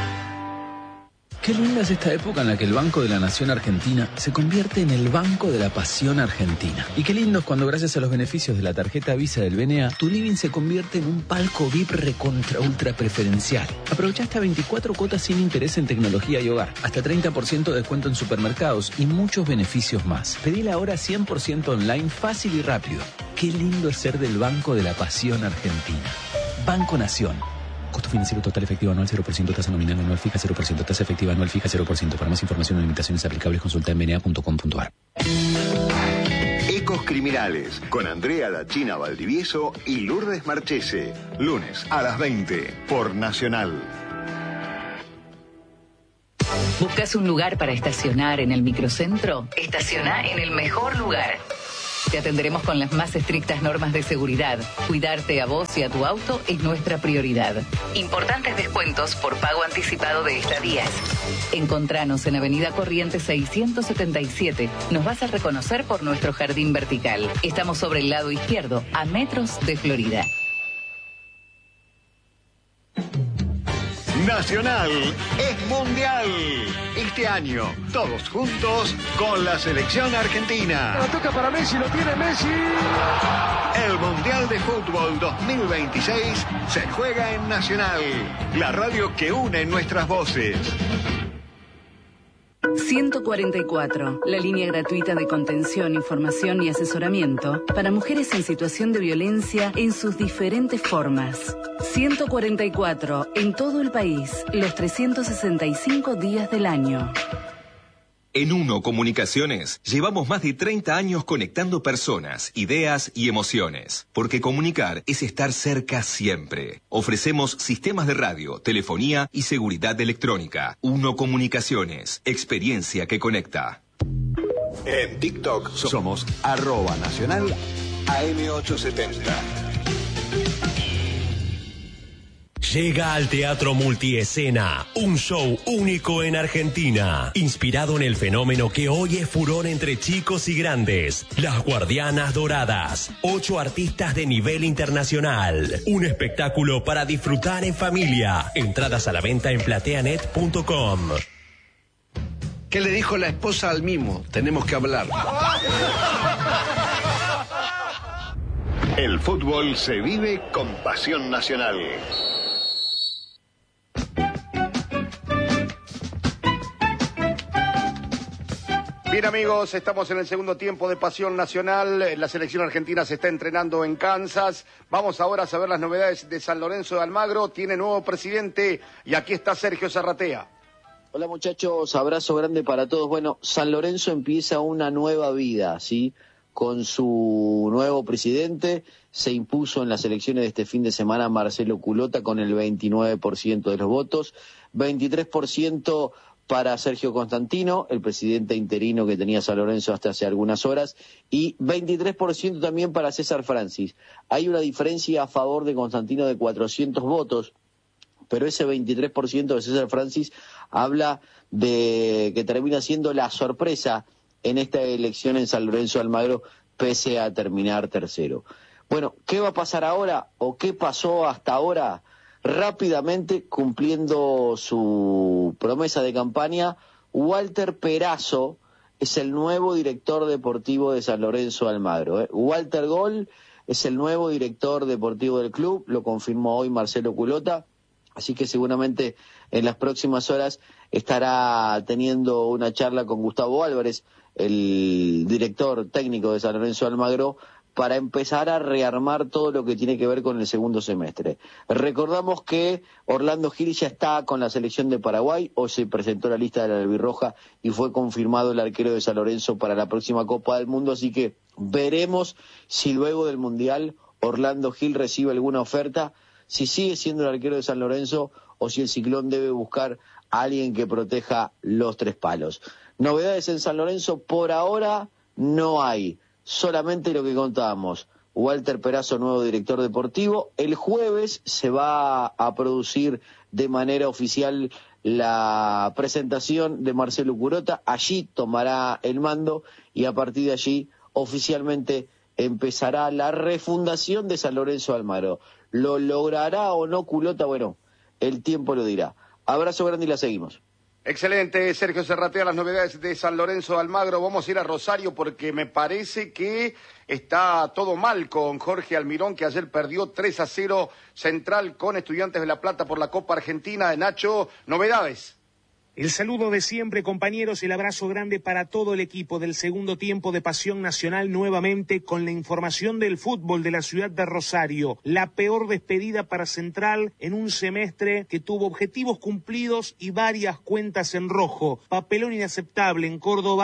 Qué linda es esta época en la que el Banco de la Nación Argentina se convierte en el Banco de la Pasión Argentina. Y qué lindo es cuando, gracias a los beneficios de la tarjeta Visa del B N A, tu living se convierte en un palco V I P recontra ultra preferencial. Aprovecha hasta veinticuatro cuotas sin interés en tecnología y hogar, hasta treinta por ciento de descuento en supermercados y muchos beneficios más. Pedila ahora cien por ciento online, fácil y rápido. Qué lindo es ser del Banco de la Pasión Argentina. Banco Nación. Costo financiero total efectivo anual cero por ciento, tasa nominal anual fija cero por ciento, tasa efectiva anual fija cero por ciento. Para más información o limitaciones aplicables consulta en b n a punto com punto a r. Narcos Criminales, con Andrea La China Valdivieso y Lourdes Marchese. Lunes a las veinte, por Nacional. ¿Buscas un lugar para estacionar en el microcentro? Estaciona en el mejor lugar. Te atenderemos con las más estrictas normas de seguridad. Cuidarte a vos y a tu auto es nuestra prioridad. Importantes descuentos por pago anticipado de estadías. Encontranos en Avenida Corrientes seiscientos setenta y siete. Nos vas a reconocer por nuestro jardín vertical. Estamos sobre el lado izquierdo, a metros de Florida. Nacional es mundial. Este año, todos juntos con la selección argentina. La toca para Messi, lo tiene Messi. El Mundial de Fútbol dos mil veintiséis se juega en Nacional, la radio que une nuestras voces. ciento cuarenta y cuatro, la línea gratuita de contención, información y asesoramiento para mujeres en situación de violencia en sus diferentes formas. ciento cuarenta y cuatro, en todo el país, los trescientos sesenta y cinco días del año. En Uno Comunicaciones llevamos más de treinta años conectando personas, ideas y emociones. Porque comunicar es estar cerca siempre. Ofrecemos sistemas de radio, telefonía y seguridad electrónica. Uno Comunicaciones, experiencia que conecta. En TikTok somos arroba nacional A M ochocientos setenta. Llega al Teatro Multiescena, un show único en Argentina, inspirado en el fenómeno que hoy es furor entre chicos y grandes, Las Guardianas Doradas, ocho artistas de nivel internacional, un espectáculo para disfrutar en familia, entradas a la venta en plateanet punto com. ¿Qué le dijo la esposa al mimo? Tenemos que hablar. El fútbol se vive con pasión nacional. Bien amigos, estamos en el segundo tiempo de Pasión Nacional. La selección argentina se está entrenando en Kansas. Vamos ahora a saber las novedades de San Lorenzo de Almagro. Tiene nuevo presidente y aquí está Sergio Zarratea. Hola muchachos, abrazo grande para todos. Bueno, San Lorenzo empieza una nueva vida, ¿sí? Con su nuevo presidente. Se impuso en las elecciones de este fin de semana Marcelo Culota con el veintinueve por ciento de los votos, veintitrés por ciento para Sergio Constantino, el presidente interino que tenía San Lorenzo hasta hace algunas horas, y veintitrés por ciento también para César Francis. Hay una diferencia a favor de Constantino de cuatrocientos votos, pero ese veintitrés por ciento de César Francis habla de que termina siendo la sorpresa en esta elección en San Lorenzo de Almagro, pese a terminar tercero. Bueno, ¿qué va a pasar ahora o qué pasó hasta ahora? Rápidamente, cumpliendo su promesa de campaña, Walter Perazo es el nuevo director deportivo de San Lorenzo de Almagro. ¿eh? Walter Gol es el nuevo director deportivo del club, lo confirmó hoy Marcelo Culota, así que seguramente en las próximas horas estará teniendo una charla con Gustavo Álvarez, el director técnico de San Lorenzo de Almagro, para empezar a rearmar todo lo que tiene que ver con el segundo semestre. Recordamos que Orlando Gil ya está con la selección de Paraguay, o se presentó la lista de la albirroja y fue confirmado el arquero de San Lorenzo para la próxima Copa del Mundo, así que veremos si luego del Mundial Orlando Gil recibe alguna oferta, si sigue siendo el arquero de San Lorenzo o si el Ciclón debe buscar a alguien que proteja los tres palos. Novedades en San Lorenzo por ahora no hay. Solamente lo que contábamos, Walter Perazo, nuevo director deportivo. El jueves se va a producir de manera oficial la presentación de Marcelo Culota. Allí tomará el mando y a partir de allí oficialmente empezará la refundación de San Lorenzo de Almagro. ¿Lo logrará o no Culota? Bueno, el tiempo lo dirá. Abrazo grande y la seguimos. Excelente, Sergio Zarratea, las novedades de San Lorenzo de Almagro. Vamos a ir a Rosario porque me parece que está todo mal con Jorge Almirón, que ayer perdió tres a cero Central con Estudiantes de La Plata por la Copa Argentina. Nacho, novedades. El saludo de siempre, compañeros, el abrazo grande para todo el equipo del segundo tiempo de Pasión Nacional, nuevamente con la información del fútbol de la ciudad de Rosario. La peor despedida para Central en un semestre que tuvo objetivos cumplidos y varias cuentas en rojo. Papelón inaceptable en Córdoba,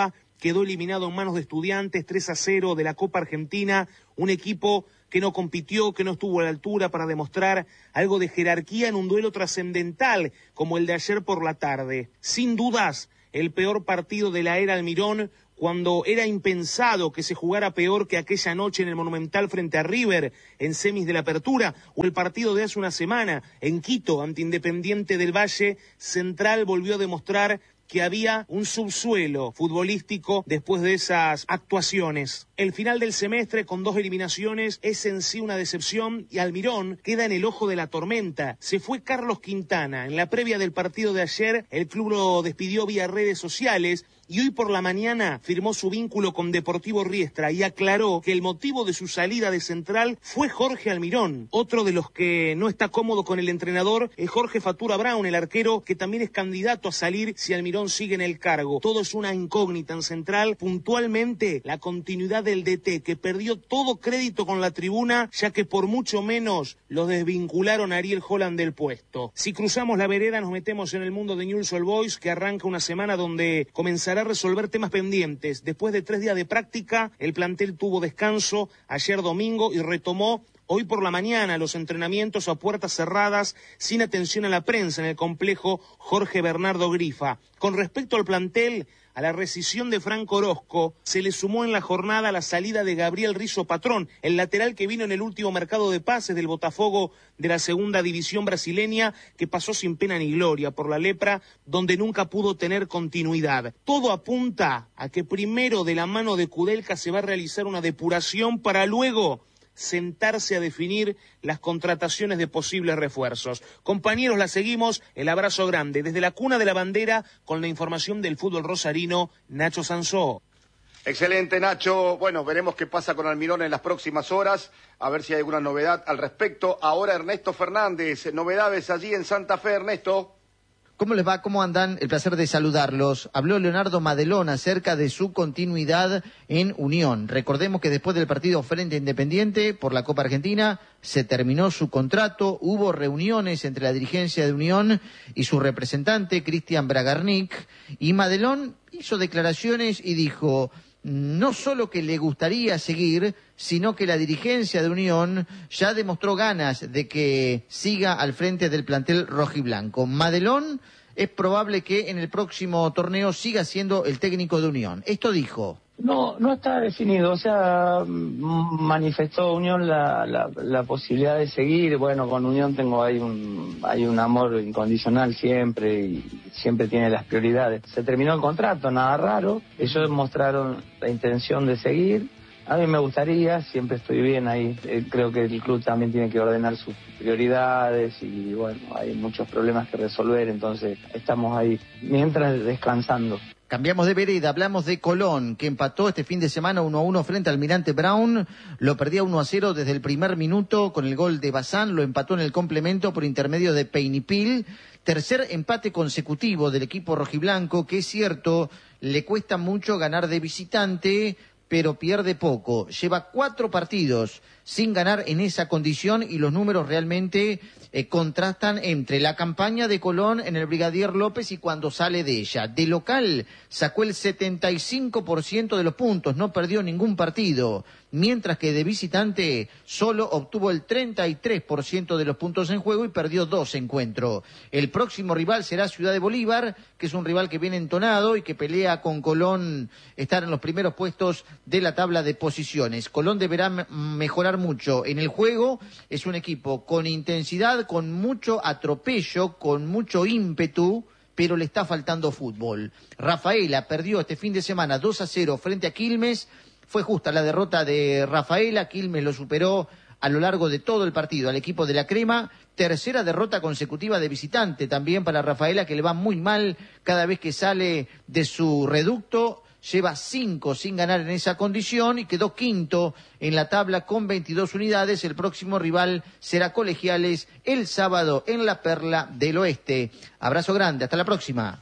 quedó eliminado en manos de Estudiantes tres a cero de la Copa Argentina, un equipo que no compitió, que no estuvo a la altura para demostrar algo de jerarquía en un duelo trascendental como el de ayer por la tarde. Sin dudas, el peor partido de la era Almirón, cuando era impensado que se jugara peor que aquella noche en el Monumental frente a River, en semis de la Apertura, o el partido de hace una semana, en Quito, ante Independiente del Valle. Central volvió a demostrar que había un subsuelo futbolístico después de esas actuaciones. El final del semestre con dos eliminaciones es en sí una decepción y Almirón queda en el ojo de la tormenta. Se fue Carlos Quintana. En la previa del partido de ayer, el club lo despidió vía redes sociales y hoy por la mañana firmó su vínculo con Deportivo Riestra y aclaró que el motivo de su salida de Central fue Jorge Almirón. Otro de los que no está cómodo con el entrenador es Jorge Fatura Brown, el arquero, que también es candidato a salir si Almirón sigue en el cargo. Todo es una incógnita en Central, puntualmente la continuidad del D T, que perdió todo crédito con la tribuna, ya que por mucho menos los desvincularon a Ariel Holland del puesto. Si cruzamos la vereda nos metemos en el mundo de Newell's Old Boys, que arranca una semana donde comenzará a resolver temas pendientes. Después de tres días de práctica, el plantel tuvo descanso ayer domingo y retomó hoy por la mañana los entrenamientos a puertas cerradas, sin atención a la prensa, en el complejo Jorge Bernardo Grifa. Con respecto al plantel, a la rescisión de Franco Orozco se le sumó en la jornada la salida de Gabriel Rizzo Patrón, el lateral que vino en el último mercado de pases del Botafogo de la segunda división brasileña, que pasó sin pena ni gloria por la lepra, donde nunca pudo tener continuidad. Todo apunta a que primero de la mano de Kudelka se va a realizar una depuración para luego sentarse a definir las contrataciones de posibles refuerzos. Compañeros, la seguimos, el abrazo grande. Desde la cuna de la bandera, con la información del fútbol rosarino, Nacho Sansó. Excelente, Nacho. Bueno, veremos qué pasa con Almirón en las próximas horas, a ver si hay alguna novedad al respecto. Ahora Ernesto Fernández, novedades allí en Santa Fe, Ernesto. ¿Cómo les va? ¿Cómo andan? El placer de saludarlos. Habló Leonardo Madelón acerca de su continuidad en Unión. Recordemos que después del partido frente a Independiente por la Copa Argentina se terminó su contrato, hubo reuniones entre la dirigencia de Unión y su representante, Cristian Bragarnik, y Madelón hizo declaraciones y dijo: no solo que le gustaría seguir, sino que la dirigencia de Unión ya demostró ganas de que siga al frente del plantel rojiblanco. Madelón es probable que en el próximo torneo siga siendo el técnico de Unión. Esto dijo. No, no está definido, o sea, manifestó Unión la, la, la posibilidad de seguir. Bueno, con Unión tengo ahí un, hay un amor incondicional siempre y siempre tiene las prioridades. Se terminó el contrato, nada raro, ellos mostraron la intención de seguir. A mí me gustaría, siempre estoy bien ahí, creo que el club también tiene que ordenar sus prioridades y bueno, hay muchos problemas que resolver, entonces estamos ahí mientras descansando. Cambiamos de vereda, hablamos de Colón, que empató este fin de semana uno a uno frente al Almirante Brown, lo perdía uno a cero desde el primer minuto con el gol de Bazán, lo empató en el complemento por intermedio de Peinipil, tercer empate consecutivo del equipo rojiblanco, que es cierto, le cuesta mucho ganar de visitante, pero pierde poco, lleva cuatro partidos sin ganar en esa condición y los números realmente eh, contrastan entre la campaña de Colón en el Brigadier López y cuando sale de ella. De local sacó el setenta y cinco por ciento de los puntos, no perdió ningún partido, mientras que de visitante solo obtuvo el treinta y tres por ciento de los puntos en juego y perdió dos encuentros. El próximo rival será Ciudad de Bolívar, que es un rival que viene entonado y que pelea con Colón estar en los primeros puestos de la tabla de posiciones. Colón deberá m- mejorar mucho en el juego, es un equipo con intensidad, con mucho atropello, con mucho ímpetu, pero le está faltando fútbol. Rafaela perdió este fin de semana dos a cero frente a Quilmes, fue justa la derrota de Rafaela, Quilmes lo superó a lo largo de todo el partido al equipo de la Crema, tercera derrota consecutiva de visitante también para Rafaela, que le va muy mal cada vez que sale de su reducto, lleva cinco sin ganar en esa condición y quedó quinto en la tabla con veintidós unidades. El próximo rival será Colegiales el sábado en la Perla del Oeste. Abrazo grande, hasta la próxima.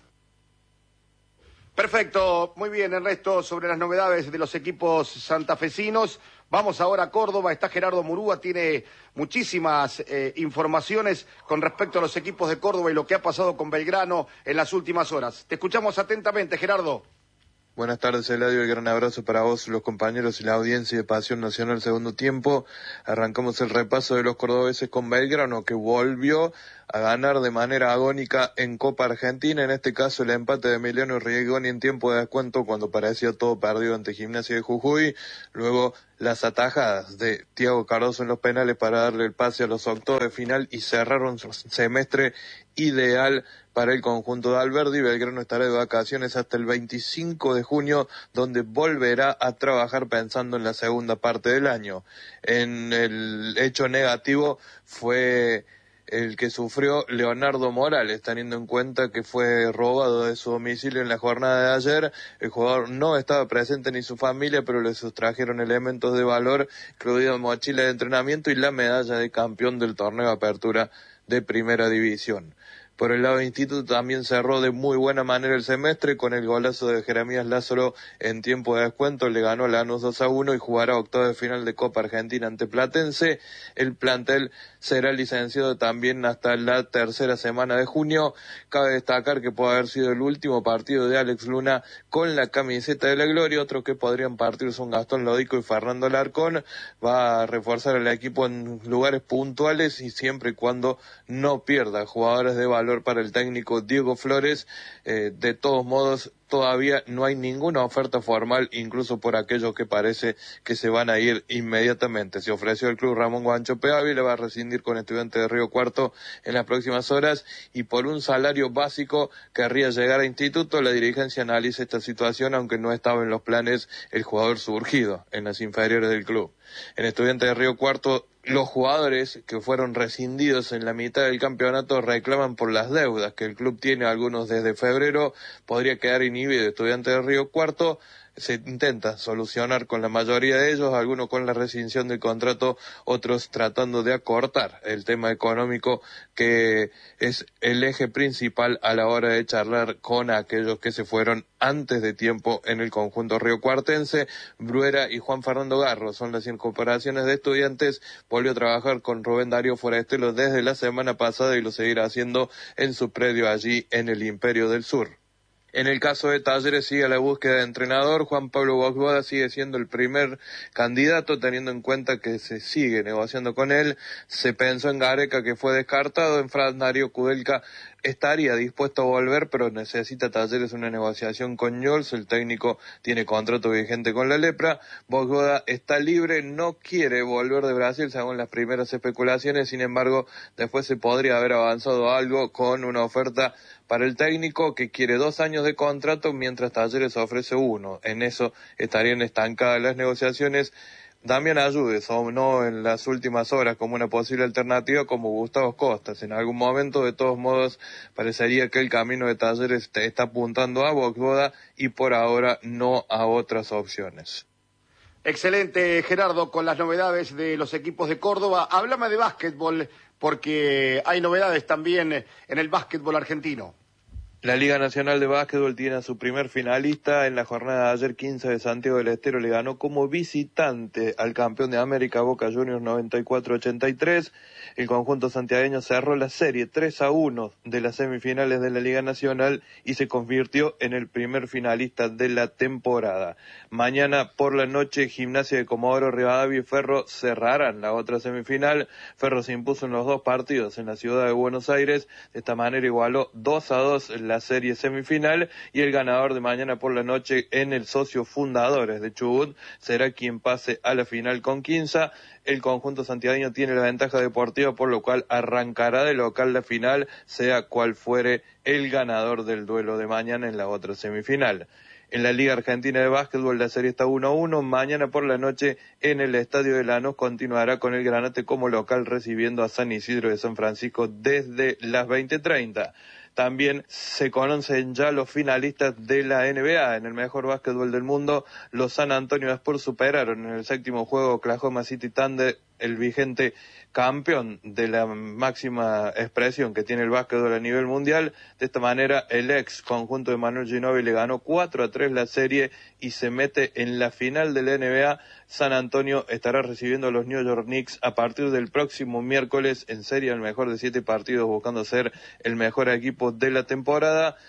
Perfecto, muy bien, Ernesto, sobre las novedades de los equipos santafesinos. Vamos ahora a Córdoba, está Gerardo Murúa, tiene muchísimas eh, informaciones con respecto a los equipos de Córdoba y lo que ha pasado con Belgrano en las últimas horas. Te escuchamos atentamente, Gerardo. Buenas tardes, Eladio, el gran abrazo para vos, los compañeros y la audiencia de Pasión Nacional segundo tiempo. Arrancamos el repaso de los cordobeses con Belgrano, que volvió a ganar de manera agónica en Copa Argentina, en este caso el empate de Emiliano Rigoni en tiempo de descuento cuando parecía todo perdido ante Gimnasia de Jujuy, luego las atajadas de Thiago Cardoso en los penales para darle el pase a los octavos de final y cerraron su semestre ideal para el conjunto de Alberdi. Belgrano estará de vacaciones hasta el veinticinco de junio, donde volverá a trabajar pensando en la segunda parte del año. En el hecho negativo fue el que sufrió Leonardo Morales, teniendo en cuenta que fue robado de su domicilio en la jornada de ayer. El jugador no estaba presente ni su familia, pero le sustrajeron elementos de valor, incluido mochila de entrenamiento y la medalla de campeón del torneo de apertura de Primera División. Por el lado de Instituto también cerró de muy buena manera el semestre con el golazo de Jeremías Lázaro en tiempo de descuento, le ganó a Lanús dos a uno y jugará octavo de final de Copa Argentina ante Platense. El plantel será licenciado también hasta la tercera semana de junio. Cabe destacar que puede haber sido el último partido de Alex Luna con la camiseta de la gloria. Otros que podrían partir son Gastón Lodico y Fernando Alarcón. Va a reforzar el equipo en lugares puntuales y siempre y cuando no pierda jugadores de valor para el técnico Diego Flores. Eh, de todos modos, todavía no hay ninguna oferta formal, incluso por aquellos que parece que se van a ir inmediatamente. Se ofreció el club Ramón Guanchope Ávila, va a rescindir con Estudiantes de Río Cuarto en las próximas horas y por un salario básico querría llegar a Instituto. La dirigencia analiza esta situación, aunque no estaba en los planes el jugador surgido en las inferiores del club. En Estudiantes de Río Cuarto, los jugadores que fueron rescindidos en la mitad del campeonato reclaman por las deudas que el club tiene, algunos desde febrero. Podría quedar inhibido Estudiantes de Río Cuarto. Se intenta solucionar con la mayoría de ellos, algunos con la rescisión del contrato, otros tratando de acortar el tema económico, que es el eje principal a la hora de charlar con aquellos que se fueron antes de tiempo en el conjunto riocuartense. Bruera y Juan Fernando Garro son las incorporaciones de Estudiantes. Volvió a trabajar con Rubén Darío Forestelo desde la semana pasada y lo seguirá haciendo en su predio allí en el Imperio del Sur. En el caso de Talleres sigue la búsqueda de entrenador. Juan Pablo Bosboda sigue siendo el primer candidato, teniendo en cuenta que se sigue negociando con él. Se pensó en Gareca, que fue descartado. En Fran Darío Kudelka estaría dispuesto a volver, pero necesita Talleres una negociación con Newell's. El técnico tiene contrato vigente con la Lepra. Bosboda está libre, no quiere volver de Brasil según las primeras especulaciones. Sin embargo, después se podría haber avanzado algo con una oferta para el técnico que quiere dos años de contrato, mientras Talleres ofrece uno. En eso estarían estancadas las negociaciones. Damián Ayudes, o no en las últimas horas como una posible alternativa, como Gustavo Costas. En algún momento, de todos modos, parecería que el camino de Talleres está apuntando a Bosboda y por ahora no a otras opciones. Excelente, Gerardo, con las novedades de los equipos de Córdoba. Háblame de básquetbol, porque hay novedades también en el básquetbol argentino. La Liga Nacional de Básquetbol tiene a su primer finalista. En la jornada de ayer, quince de Santiago del Estero le ganó como visitante al campeón de América, Boca Juniors, noventa y cuatro a ochenta y tres. El conjunto santiagueño cerró la serie tres a uno de las semifinales de la Liga Nacional y se convirtió en el primer finalista de la temporada. Mañana por la noche, Gimnasia de Comodoro Rivadavia y Ferro cerrarán la otra semifinal. Ferro se impuso en los dos partidos en la ciudad de Buenos Aires. De esta manera igualó dos a dos la serie semifinal y el ganador de mañana por la noche en el socio fundadores de Chubut será quien pase a la final con Quinza. El conjunto santiagueño tiene la ventaja deportiva, por lo cual arrancará de local la final, sea cual fuere el ganador del duelo de mañana en la otra semifinal. En la Liga Argentina de Básquetbol la serie está uno a uno. Mañana por la noche en el Estadio de Lanús continuará con el Granate como local recibiendo a San Isidro de San Francisco desde las veinte treinta. También se conocen ya los finalistas de la N B A. En el mejor básquetbol del mundo, los San Antonio Spurs superaron en el séptimo juego Oklahoma City Thunder, el vigente campeón de la máxima expresión que tiene el básquetbol a nivel mundial. De esta manera, el ex conjunto de Manu Ginóbili le ganó cuatro a tres la serie y se mete en la final de la N B A. San Antonio estará recibiendo a los New York Knicks a partir del próximo miércoles en serie, el mejor de siete partidos, buscando ser el mejor equipo de la temporada.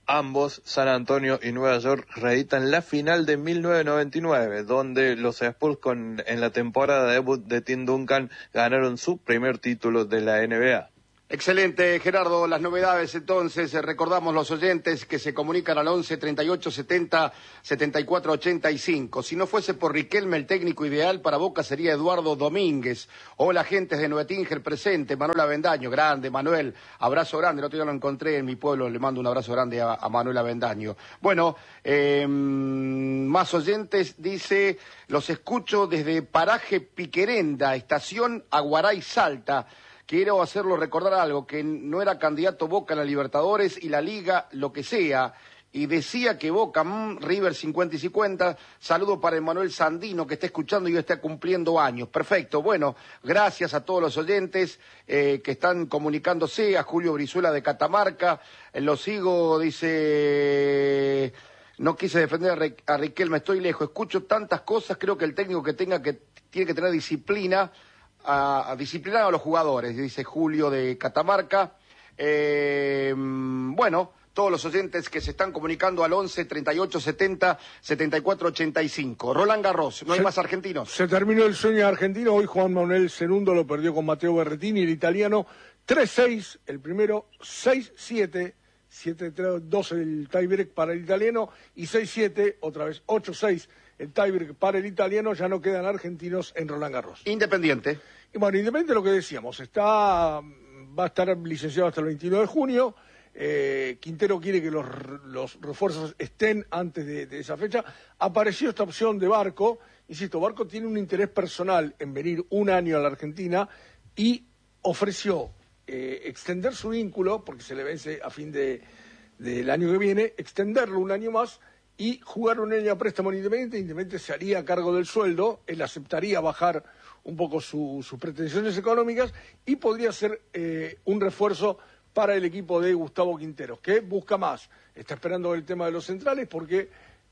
Ambos, San Antonio y Nueva York, reeditan la final de mil novecientos noventa y nueve, donde los Spurs con, en la temporada de debut de Tim Duncan ganaron su primer título de la N B A. Excelente, Gerardo. Las novedades, entonces, eh, recordamos los oyentes que se comunican al once, treinta y ocho, setenta, setenta y cuatro, ochenta y cinco. Si no fuese por Riquelme, el técnico ideal para Boca sería Eduardo Domínguez. Hola, gente de Nuetinger presente. Manuel Avendaño, grande, Manuel. Abrazo grande. El otro día lo encontré en mi pueblo. Le mando un abrazo grande a, a Manuel Avendaño. Bueno, eh, más oyentes, dice, los escucho desde Paraje Piquerenda, estación Aguaray Salta. Quiero hacerlo recordar algo, que no era candidato Boca en la Libertadores y la Liga, lo que sea, y decía que Boca, mmm, River cincuenta y cincuenta, saludo para Emanuel Sandino, que está escuchando y está cumpliendo años. Perfecto, bueno, gracias a todos los oyentes eh, que están comunicándose, a Julio Brizuela de Catamarca, eh, lo sigo, dice... No quise defender a Riquelme, estoy lejos, escucho tantas cosas, creo que el técnico que tenga que tiene que tener disciplina, A, a disciplinar a los jugadores, dice Julio de Catamarca. Eh, bueno, todos los oyentes que se están comunicando al once, treinta y ocho, setenta, setenta y cuatro, ochenta y cinco. Roland Garros, ¿no hay se, más argentinos? Se terminó el sueño argentino, hoy Juan Manuel Cerundo lo perdió con Matteo Berrettini, el italiano, tres seis, el primero, seis siete, siete dos el tiebreak para el italiano, y seis siete, otra vez, ocho seis. El tiebreak para el italiano, ya no quedan argentinos en Roland Garros. Independiente. Y bueno, Independiente, lo que decíamos, está va a estar licenciado hasta el veintiuno de junio. Eh, Quintero quiere que los, los refuerzos estén antes de, de esa fecha. Apareció esta opción de Barco. Insisto, Barco tiene un interés personal en venir un año a la Argentina y ofreció eh, extender su vínculo, porque se le vence a fin de del año que viene, extenderlo un año más y jugar un año a préstamo en Independiente. Independiente se haría a cargo del sueldo, él aceptaría bajar un poco su, sus pretensiones económicas y podría ser eh, un refuerzo para el equipo de Gustavo Quinteros, que busca más. Está esperando el tema de los centrales porque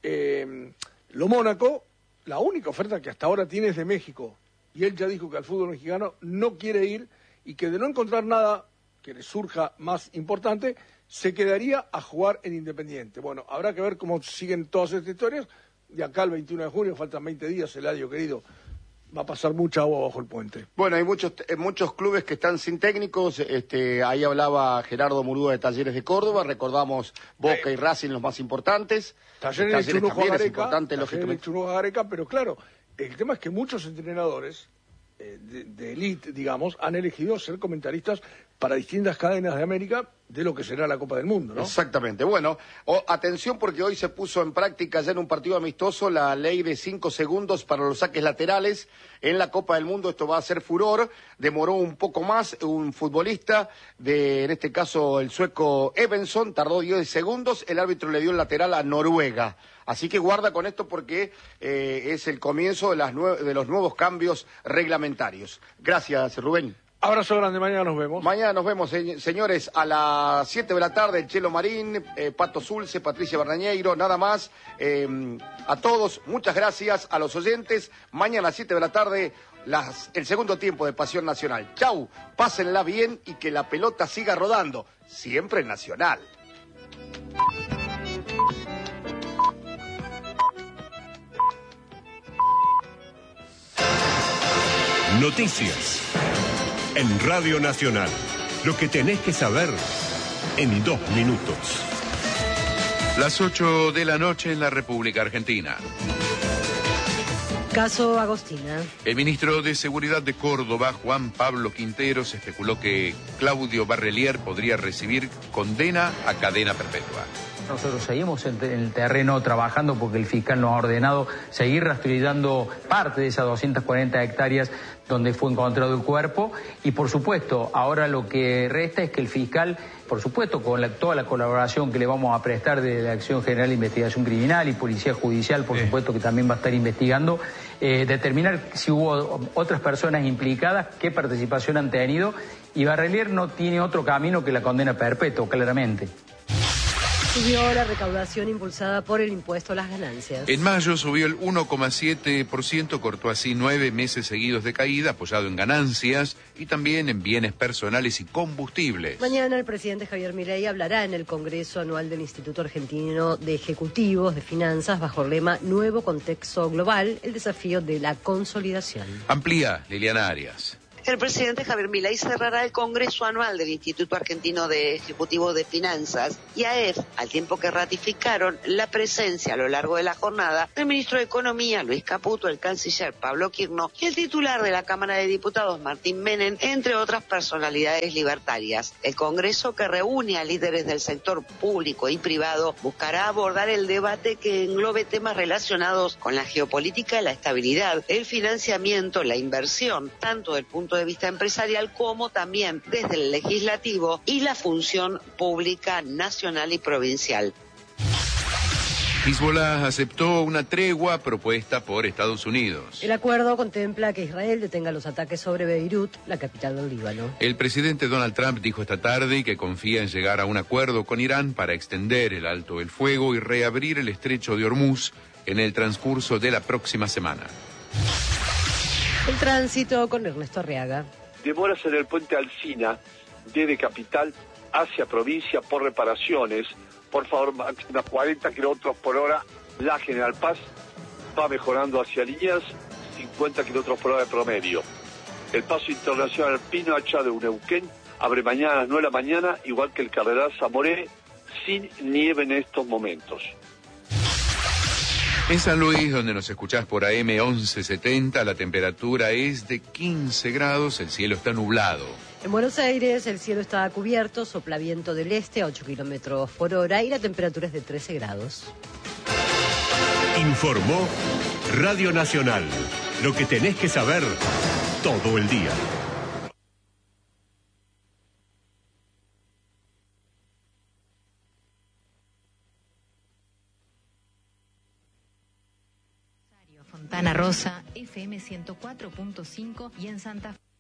eh, lo Mónaco, la única oferta que hasta ahora tiene es de México, y él ya dijo que al fútbol mexicano no quiere ir y que de no encontrar nada que le surja más importante, se quedaría a jugar en Independiente. Bueno, habrá que ver cómo siguen todas estas historias. De acá al veintiuno de junio, faltan veinte días, Eladio querido, va a pasar mucha agua bajo el puente. Bueno, hay muchos eh, muchos clubes que están sin técnicos. Este, ahí hablaba Gerardo Murúa de Talleres de Córdoba. Recordamos Boca y Racing, los más importantes. Talleres, Talleres de Chunujo también Gareca, es importante, Talleres de Chunujo Gareca, pero claro, el tema es que muchos entrenadores eh, de, de élite, digamos, han elegido ser comentaristas para distintas cadenas de América de lo que será la Copa del Mundo, ¿no? Exactamente. Bueno, o, atención porque hoy se puso en práctica ya en un partido amistoso la ley de cinco segundos para los saques laterales en la Copa del Mundo. Esto va a ser furor. Demoró un poco más un futbolista, de, en este caso el sueco Evenson, tardó diez segundos. El árbitro le dio el lateral a Noruega. Así que guarda con esto porque eh, es el comienzo de, las nue- de los nuevos cambios reglamentarios. Gracias, Rubén. Abrazo grande, mañana nos vemos. Mañana nos vemos, se- señores, a las siete de la tarde, el Chelo Marín, eh, Pato Zulce, Patricia Bernañeiro, nada más. Eh, a todos, muchas gracias, a los oyentes. Mañana a las siete de la tarde, las, el segundo tiempo de Pasión Nacional. Chau, pásenla bien y que la pelota siga rodando, siempre Nacional. Noticias en Radio Nacional. Lo que tenés que saber en dos minutos. Las ocho de la noche en la República Argentina. Caso Agostina. El ministro de Seguridad de Córdoba, Juan Pablo Quinteros, especuló que Claudio Barrelier podría recibir condena a cadena perpetua. Nosotros seguimos en el terreno trabajando porque el fiscal nos ha ordenado seguir rastreando parte de esas doscientas cuarenta hectáreas donde fue encontrado el cuerpo y por supuesto ahora lo que resta es que el fiscal, por supuesto con la, toda la colaboración que le vamos a prestar de la Acción General de Investigación Criminal y Policía Judicial, por supuesto que también va a estar investigando, eh, determinar si hubo otras personas implicadas, qué participación han tenido, y Barrelier no tiene otro camino que la condena perpetua, claramente. Subió la recaudación impulsada por el impuesto a las ganancias. En mayo subió el uno coma siete por ciento, cortó así nueve meses seguidos de caída, apoyado en ganancias y también en bienes personales y combustibles. Mañana el presidente Javier Milei hablará en el Congreso Anual del Instituto Argentino de Ejecutivos de Finanzas bajo el lema Nuevo Contexto Global, el desafío de la consolidación. Amplía Liliana Arias. El presidente Javier Milei cerrará el Congreso Anual del Instituto Argentino de Ejecutivo de Finanzas y A E F, al tiempo que ratificaron la presencia a lo largo de la jornada del ministro de Economía, Luis Caputo, el canciller Pablo Quirno y el titular de la Cámara de Diputados, Martín Menem, entre otras personalidades libertarias. El Congreso, que reúne a líderes del sector público y privado, buscará abordar el debate que englobe temas relacionados con la geopolítica, la estabilidad, el financiamiento, la inversión, tanto del punto de vista empresarial como también desde el legislativo y la función pública nacional y provincial. Hezbollah aceptó una tregua propuesta por Estados Unidos. El acuerdo contempla que Israel detenga los ataques sobre Beirut, la capital del Líbano. El presidente Donald Trump dijo esta tarde que confía en llegar a un acuerdo con Irán para extender el alto el fuego y reabrir el estrecho de Hormuz en el transcurso de la próxima semana. El tránsito con Ernesto Arriaga. Demoras en el puente Alsina, desde capital hacia provincia por reparaciones. Por favor, máxima cuarenta kilómetros por hora. La General Paz va mejorando hacia Liniers, cincuenta kilómetros por hora de promedio. El paso internacional Pino Hacha de Neuquén abre mañana a las nueve de la mañana, igual que el Cardenal Zamoré, sin nieve en estos momentos. En San Luis, donde nos escuchás por A M once setenta, la temperatura es de quince grados, el cielo está nublado. En Buenos Aires el cielo está cubierto, sopla viento del este a ocho kilómetros por hora y la temperatura es de trece grados. Informó Radio Nacional. Lo que tenés que saber todo el día. Fontana Rosa, F M ciento cuatro punto cinco y en Santa Fe.